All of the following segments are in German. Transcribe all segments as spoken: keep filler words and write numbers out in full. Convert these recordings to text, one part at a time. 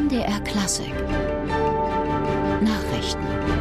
M D R Klassik Nachrichten.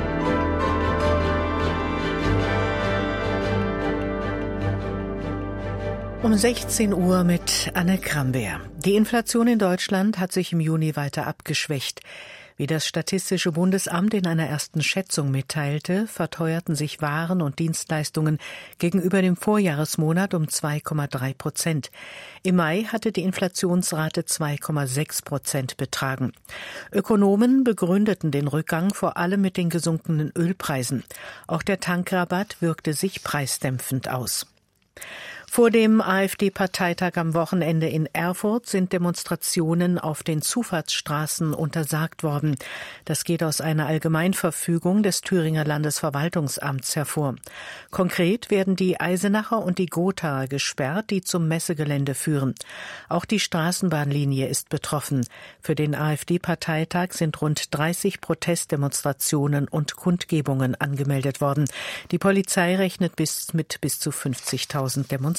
Um sechzehn Uhr mit Anne Krambeer. Die Inflation in Deutschland hat sich im Juni weiter abgeschwächt. Wie das Statistische Bundesamt in einer ersten Schätzung mitteilte, verteuerten sich Waren und Dienstleistungen gegenüber dem Vorjahresmonat um zwei Komma drei Prozent. Im Mai hatte die Inflationsrate zwei Komma sechs Prozent betragen. Ökonomen begründeten den Rückgang vor allem mit den gesunkenen Ölpreisen. Auch der Tankrabatt wirkte sich preisdämpfend aus. Vor dem AfD-Parteitag am Wochenende in Erfurt sind Demonstrationen auf den Zufahrtsstraßen untersagt worden. Das geht aus einer Allgemeinverfügung des Thüringer Landesverwaltungsamts hervor. Konkret werden die Eisenacher und die Gothaer gesperrt, die zum Messegelände führen. Auch die Straßenbahnlinie ist betroffen. Für den AfD-Parteitag sind rund dreißig Protestdemonstrationen und Kundgebungen angemeldet worden. Die Polizei rechnet bis mit bis zu fünfzigtausend Demonstranten.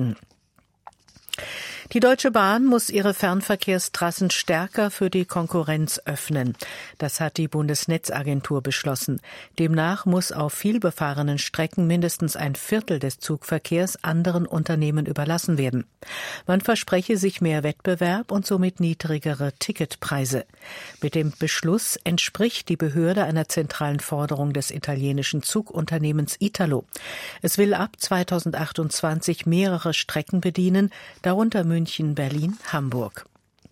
Die Deutsche Bahn muss ihre Fernverkehrstrassen stärker für die Konkurrenz öffnen. Das hat die Bundesnetzagentur beschlossen. Demnach muss auf vielbefahrenen Strecken mindestens ein Viertel des Zugverkehrs anderen Unternehmen überlassen werden. Man verspreche sich mehr Wettbewerb und somit niedrigere Ticketpreise. Mit dem Beschluss entspricht die Behörde einer zentralen Forderung des italienischen Zugunternehmens Italo. Es will ab zweitausendachtundzwanzig mehrere Strecken bedienen, darunter München, Berlin, Hamburg.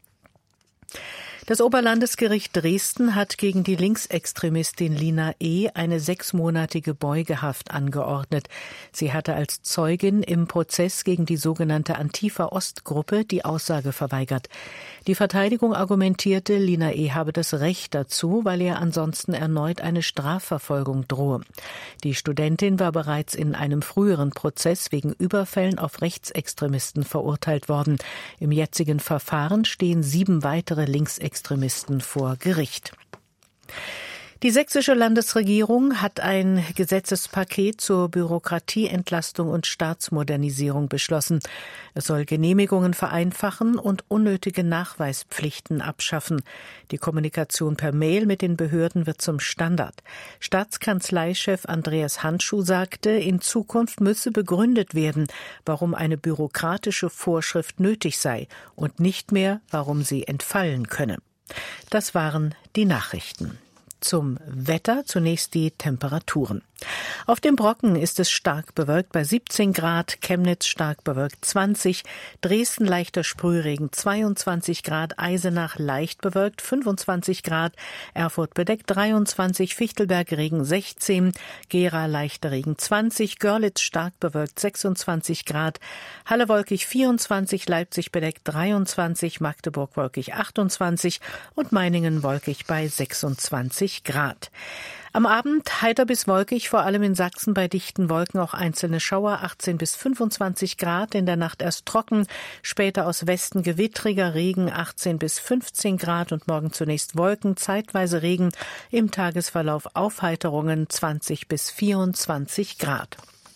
Das Oberlandesgericht Dresden hat gegen die Linksextremistin Lina E. eine sechsmonatige Beugehaft angeordnet. Sie hatte als Zeugin im Prozess gegen die sogenannte Antifa-Ost-Gruppe die Aussage verweigert. Die Verteidigung argumentierte, Lina E. habe das Recht dazu, weil ihr ansonsten erneut eine Strafverfolgung drohe. Die Studentin war bereits in einem früheren Prozess wegen Überfällen auf Rechtsextremisten verurteilt worden. Im jetzigen Verfahren stehen sieben weitere Linksextremisten Extremisten vor Gericht. Die sächsische Landesregierung hat ein Gesetzespaket zur Bürokratieentlastung und Staatsmodernisierung beschlossen. Es soll Genehmigungen vereinfachen und unnötige Nachweispflichten abschaffen. Die Kommunikation per Mail mit den Behörden wird zum Standard. Staatskanzleichef Andreas Handschuh sagte, in Zukunft müsse begründet werden, warum eine bürokratische Vorschrift nötig sei und nicht mehr, warum sie entfallen könne. Das waren die Nachrichten. Zum Wetter zunächst die Temperaturen. Auf dem Brocken ist es stark bewölkt bei siebzehn Grad, Chemnitz stark bewölkt zwanzig, Dresden leichter Sprühregen zweiundzwanzig Grad, Eisenach leicht bewölkt fünfundzwanzig Grad, Erfurt bedeckt dreiundzwanzig, Fichtelberg Regen sechzehn, Gera leichter Regen zwanzig, Görlitz stark bewölkt sechsundzwanzig Grad, Halle wolkig vierundzwanzig, Leipzig bedeckt dreiundzwanzig, Magdeburg wolkig achtundzwanzig und Meiningen wolkig bei sechsundzwanzig Grad. Am Abend heiter bis wolkig, vor allem in Sachsen bei dichten Wolken auch einzelne Schauer, achtzehn bis fünfundzwanzig Grad, in der Nacht erst trocken, später aus Westen gewittriger Regen, achtzehn bis fünfzehn Grad und morgen zunächst Wolken, zeitweise Regen, im Tagesverlauf Aufheiterungen zwanzig bis vierundzwanzig Grad.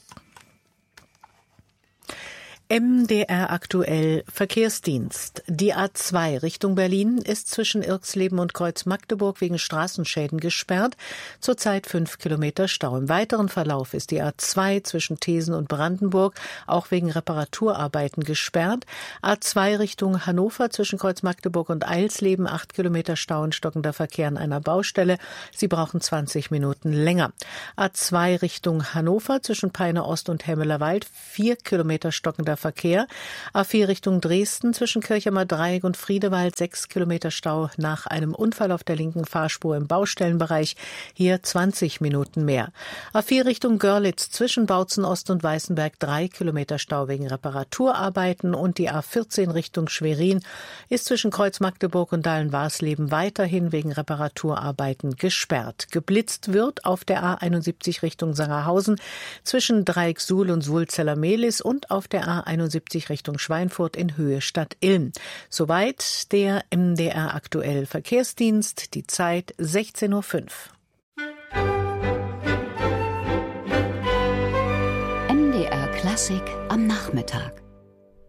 M D R aktuell Verkehrsdienst. Die A zwei Richtung Berlin ist zwischen Irxleben und Kreuz Magdeburg wegen Straßenschäden gesperrt. Zurzeit fünf Kilometer Stau. Im weiteren Verlauf ist die A zwei zwischen Thesen und Brandenburg auch wegen Reparaturarbeiten gesperrt. A zwei Richtung Hannover zwischen Kreuz Magdeburg und Eilsleben, acht Kilometer Stau und stockender Verkehr an einer Baustelle. Sie brauchen zwanzig Minuten länger. A zwei Richtung Hannover zwischen Peine Ost und Hemmelerwald, vier Kilometer stockender Verkehr. A vier Richtung Dresden zwischen Kirchheimer Dreieck und Friedewald, sechs Kilometer Stau nach einem Unfall auf der linken Fahrspur im Baustellenbereich. Hier zwanzig Minuten mehr. A vier Richtung Görlitz zwischen Bautzen Ost und Weißenberg, drei Kilometer Stau wegen Reparaturarbeiten. Und die A vierzehn Richtung Schwerin ist zwischen Kreuz Magdeburg und Dahlen-Warsleben weiterhin wegen Reparaturarbeiten gesperrt. Geblitzt wird auf der A einundsiebzig Richtung Sangerhausen zwischen Dreiecksuhl und Sulzeller-Mehlis und auf der A einundsiebzig Richtung Schweinfurt in Höhe Stadt Ilm. Soweit der M D R aktuell Verkehrsdienst, die Zeit sechzehn Uhr fünf. M D R Klassik am Nachmittag.